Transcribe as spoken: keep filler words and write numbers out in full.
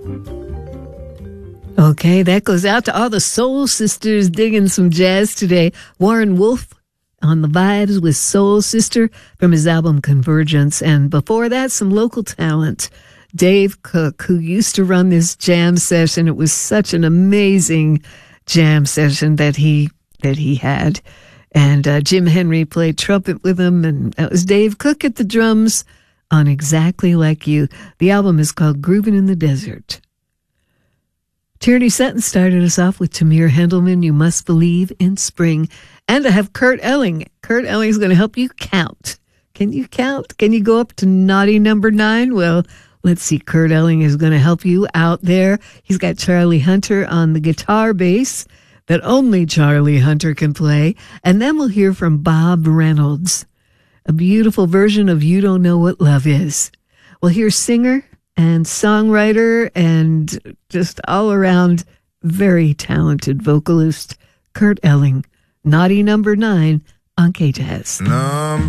Okay, that goes out to all the soul sisters digging some jazz today. Warren Wolf on the vibes with Soul Sister from his album Convergence. And before that, some local talent. Dave Cook, who used to run this jam session. It was such an amazing jam session that he that he had. And uh, Jim Henry played trumpet with him, and that was Dave Cook at the drums on Exactly Like You. The album is called Groovin' in the Desert. Tierney Sutton started us off with Tamir Hendelman, You Must Believe in Spring. And I have Kurt Elling. Kurt Elling is going to help you count. Can you count? Can you go up to naughty number nine? Well, let's see. Kurt Elling is going to help you out there. He's got Charlie Hunter on the guitar bass that only Charlie Hunter can play. And then we'll hear from Bob Reynolds, a beautiful version of You Don't Know What Love Is. We'll hear singer and songwriter and just all around very talented vocalist Kurt Elling. Naughty number nine on K-Jazz. Number